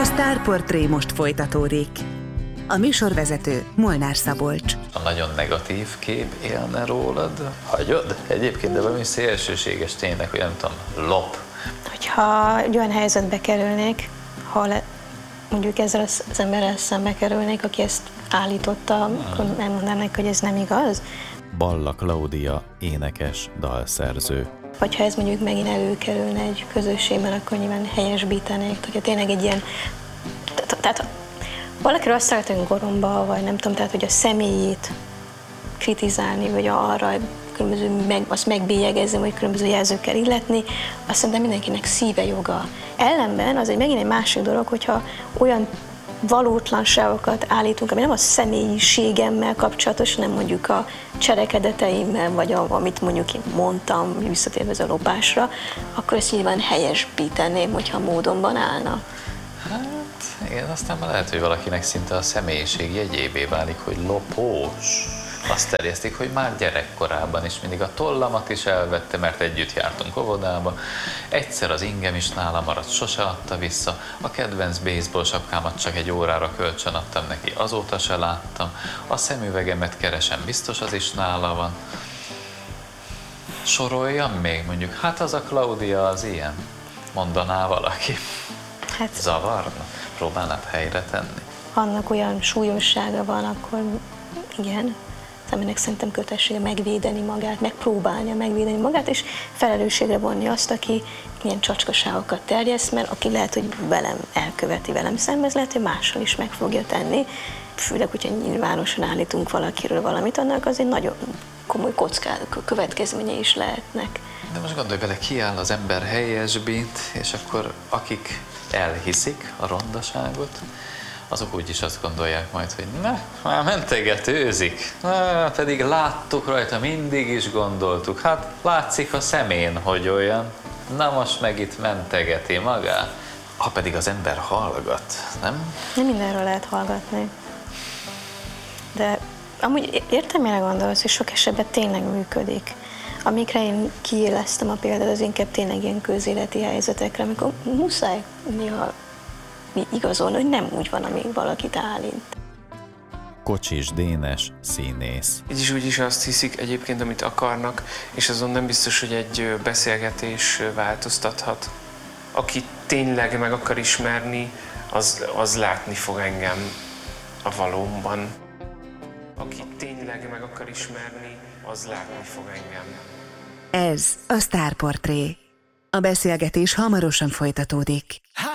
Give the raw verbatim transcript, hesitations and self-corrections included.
A Sztárportré most folytatódik. A műsorvezető Molnár Szabolcs. A nagyon negatív kép élne rólad, hagyod? Egyébként, de valami szélsőséges tényleg, hogy nem tudom, lop. Hogyha egy olyan helyzetbe kerülnék, ha le, mondjuk ezzel az emberrel szembe kerülnék, aki ezt állította, hmm. akkor nem mondanak, hogy ez nem igaz. Balla Klaudia, énekes, dalszerző. Vagy ha ez mondjuk megint előkerülne egy közösségben, akkor nyilván helyesbítenék, hogyha tényleg egy ilyen... Tehát valakiről azt szeretünk goromba, vagy nem tudom, tehát hogy a személyét kritizálni, vagy arra különböző meg, azt megbélyegezni, vagy különböző jelzőkkel illetni, azt szerintem mindenkinek szíve joga. Ellenben az egy megint egy másik dolog, hogyha olyan valótlanságokat állítunk, ami nem a személyiségemmel kapcsolatos, hanem mondjuk a cselekedeteimmel, vagy a, amit mondjuk én mondtam, visszatérve ez a lopásra, akkor ezt nyilván helyesbíteném, hogyha módonban állna. Hát, igen, aztán már lehet, hogy valakinek szinte a személyiség jegyévé válik, hogy lopós. Azt terjesztik, hogy már gyerekkorában is mindig a tollamat is elvette, mert együtt jártunk óvodába. Egyszer az ingem is nála maradt, sose adta vissza. A kedvenc baseball sapkámat csak egy órára kölcsön adtam neki, azóta se láttam. A szemüvegemet keresem, biztos az is nála van. Soroljam még mondjuk, hát az a Klaudia az ilyen, mondaná valaki. Hát, zavarna? Próbálnád helyre tenni? Annak olyan súlyossága van, akkor igen. Aminek szerintem kötelessége megvédeni magát, megpróbálnia megvédeni magát, és felelősségre vonni azt, aki ilyen csacskaságokat terjeszt, mert aki lehet, hogy velem elköveti velem szemben, ez lehet, hogy máshol is meg fogja tenni. Főleg, hogyha nyilvánosan állítunk valakiről valamit, annak azért nagyon komoly kockázatok, következményei is lehetnek. De most gondolj bele, kiáll az ember helyesbít, és akkor akik elhiszik a rondaságot, azok úgyis azt gondolják majd, hogy ne, már mentegetőzik. Ne, pedig láttuk rajta, mindig is gondoltuk. Hát látszik a szemén, hogy olyan. Na most meg itt mentegeti magát. Ha pedig az ember hallgat, nem? Nem mindenről lehet hallgatni. De amúgy értem, mire gondolsz, és sok esetben tényleg működik. Amikre én kiéleztem a példát, az inkább tényleg ilyen közéleti helyzetekre, amikor muszáj néha igazolni, hogy nem úgy van, amíg valakit állít. Kocsis Dénes, színész. Így is úgy is azt hiszik egyébként, amit akarnak, és azon nem biztos, hogy egy beszélgetés változtathat. Aki tényleg meg akar ismerni, az, az látni fog engem a valómban. Aki tényleg meg akar ismerni, az látni fog engem. Ez a Sztárportré. A beszélgetés hamarosan folytatódik.